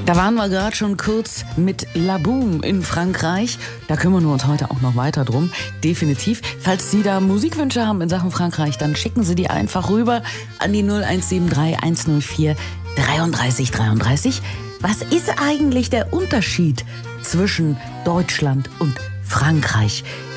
Da waren wir gerade schon kurz mit La Boum in Frankreich. Da kümmern wir uns heute auch noch weiter drum. Definitiv. Falls Sie da Musikwünsche haben in Sachen Frankreich, dann schicken Sie die einfach rüber an die 0173 104 33 33. Was ist eigentlich der Unterschied zwischen Deutschland und Frankreich?